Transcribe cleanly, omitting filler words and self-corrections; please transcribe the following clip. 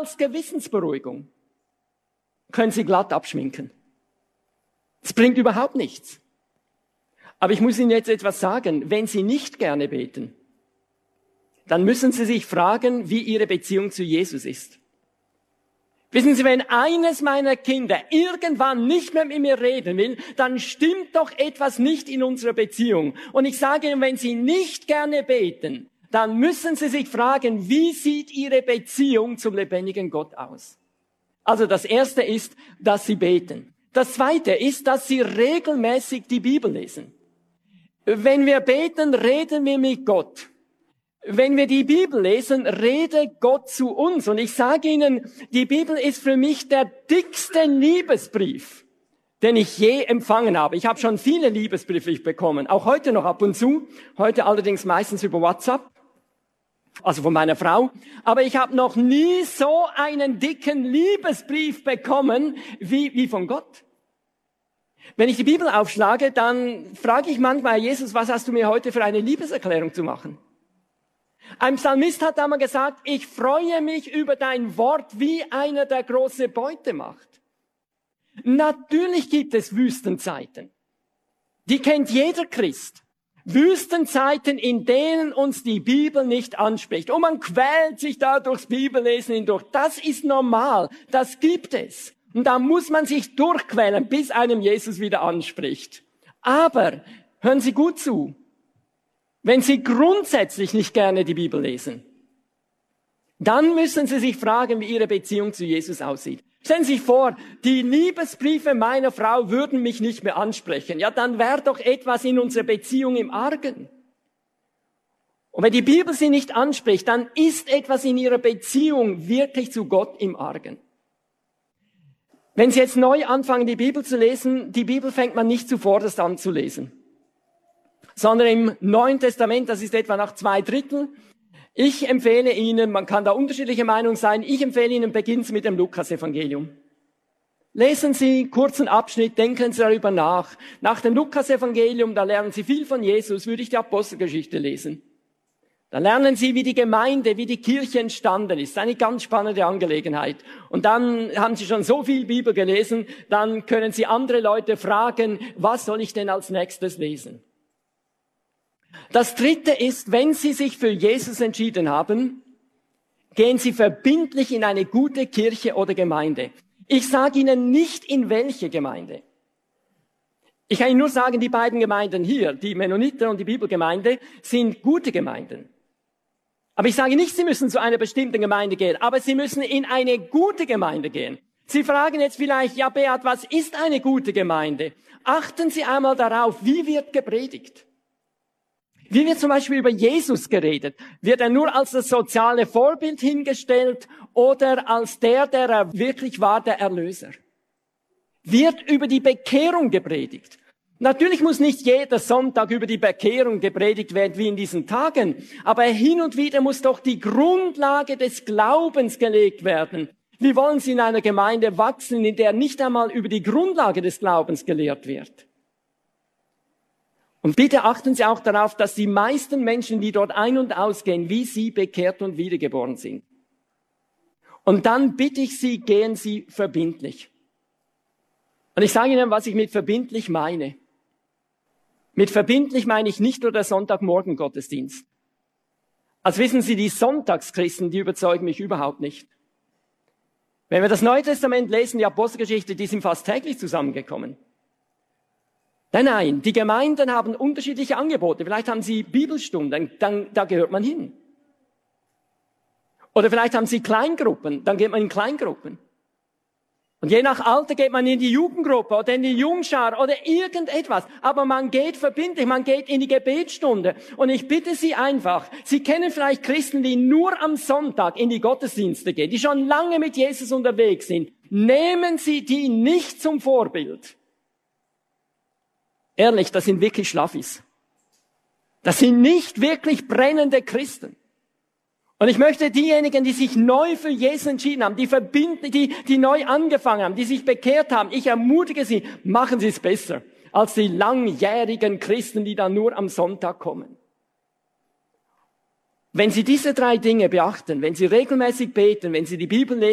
als Gewissensberuhigung, können Sie glatt abschminken. Es bringt überhaupt nichts. Aber ich muss Ihnen jetzt etwas sagen. Wenn Sie nicht gerne beten, dann müssen Sie sich fragen, wie Ihre Beziehung zu Jesus ist. Wissen Sie, wenn eines meiner Kinder irgendwann nicht mehr mit mir reden will, dann stimmt doch etwas nicht in unserer Beziehung. Und ich sage Ihnen, wenn Sie nicht gerne beten, dann müssen Sie sich fragen, wie sieht Ihre Beziehung zum lebendigen Gott aus? Also das Erste ist, dass Sie beten. Das Zweite ist, dass Sie regelmäßig die Bibel lesen. Wenn wir beten, reden wir mit Gott. Wenn wir die Bibel lesen, redet Gott zu uns. Und ich sage Ihnen, die Bibel ist für mich der dickste Liebesbrief, den ich je empfangen habe. Ich habe schon viele Liebesbriefe bekommen, auch heute noch ab und zu. Heute allerdings meistens über WhatsApp, also von meiner Frau. Aber ich habe noch nie so einen dicken Liebesbrief bekommen wie von Gott. Wenn ich die Bibel aufschlage, dann frage ich manchmal, Jesus, was hast du mir heute für eine Liebeserklärung zu machen? Ein Psalmist hat einmal gesagt, ich freue mich über dein Wort, wie einer, der große Beute macht. Natürlich gibt es Wüstenzeiten. Die kennt jeder Christ. Wüstenzeiten, in denen uns die Bibel nicht anspricht. Und man quält sich da durchs Bibellesen hindurch. Das ist normal. Das gibt es. Und da muss man sich durchquälen, bis einem Jesus wieder anspricht. Aber, hören Sie gut zu, wenn Sie grundsätzlich nicht gerne die Bibel lesen, dann müssen Sie sich fragen, wie Ihre Beziehung zu Jesus aussieht. Stellen Sie sich vor, die Liebesbriefe meiner Frau würden mich nicht mehr ansprechen. Ja, dann wäre doch etwas in unserer Beziehung im Argen. Und wenn die Bibel Sie nicht anspricht, dann ist etwas in Ihrer Beziehung wirklich zu Gott im Argen. Wenn Sie jetzt neu anfangen, die Bibel zu lesen, die Bibel fängt man nicht zuvorderst an zu lesen, sondern im Neuen Testament, das ist etwa nach 2/3. Ich empfehle Ihnen, man kann da unterschiedliche Meinungen sein, ich empfehle Ihnen, beginnen Sie mit dem Lukas-Evangelium. Lesen Sie kurzen Abschnitt, denken Sie darüber nach. Nach dem Lukas-Evangelium, da lernen Sie viel von Jesus, würde ich die Apostelgeschichte lesen. Da lernen Sie, wie die Gemeinde, wie die Kirche entstanden ist. Eine ganz spannende Angelegenheit. Und dann haben Sie schon so viel Bibel gelesen, dann können Sie andere Leute fragen, was soll ich denn als nächstes lesen? Das Dritte ist, wenn Sie sich für Jesus entschieden haben, gehen Sie verbindlich in eine gute Kirche oder Gemeinde. Ich sage Ihnen nicht, in welche Gemeinde. Ich kann Ihnen nur sagen, die beiden Gemeinden hier, die Mennoniter und die Bibelgemeinde, sind gute Gemeinden. Aber ich sage nicht, Sie müssen zu einer bestimmten Gemeinde gehen, aber Sie müssen in eine gute Gemeinde gehen. Sie fragen jetzt vielleicht, ja Beat, was ist eine gute Gemeinde? Achten Sie einmal darauf, wie wird gepredigt? Wie wird zum Beispiel über Jesus geredet? Wird er nur als das soziale Vorbild hingestellt oder als der er wirklich war, der Erlöser? Wird über die Bekehrung gepredigt? Natürlich muss nicht jeder Sonntag über die Bekehrung gepredigt werden wie in diesen Tagen, aber hin und wieder muss doch die Grundlage des Glaubens gelegt werden. Wie wollen Sie in einer Gemeinde wachsen, in der nicht einmal über die Grundlage des Glaubens gelehrt wird? Und bitte achten Sie auch darauf, dass die meisten Menschen, die dort ein- und ausgehen, wie Sie bekehrt und wiedergeboren sind. Und dann bitte ich Sie, gehen Sie verbindlich. Und ich sage Ihnen, was ich mit verbindlich meine. Mit verbindlich meine ich nicht nur der Sonntagmorgen-Gottesdienst. Also wissen Sie, die Sonntagschristen, die überzeugen mich überhaupt nicht. Wenn wir das Neue Testament lesen, die Apostelgeschichte, die sind fast täglich zusammengekommen. Nein, die Gemeinden haben unterschiedliche Angebote. Vielleicht haben sie Bibelstunden, da gehört man hin. Oder vielleicht haben sie Kleingruppen, dann geht man in Kleingruppen. Und je nach Alter geht man in die Jugendgruppe oder in die Jungschar oder irgendetwas. Aber man geht verbindlich, man geht in die Gebetsstunde. Und ich bitte Sie einfach, Sie kennen vielleicht Christen, die nur am Sonntag in die Gottesdienste gehen, die schon lange mit Jesus unterwegs sind. Nehmen Sie die nicht zum Vorbild. Ehrlich, das sind wirklich Schlaffis. Das sind nicht wirklich brennende Christen. Und ich möchte diejenigen, die sich neu für Jesus entschieden haben, die neu angefangen haben, die sich bekehrt haben, ich ermutige Sie, machen Sie es besser als die langjährigen Christen, die dann nur am Sonntag kommen. Wenn Sie diese 3 Dinge beachten, wenn Sie regelmäßig beten, wenn Sie die Bibel lesen,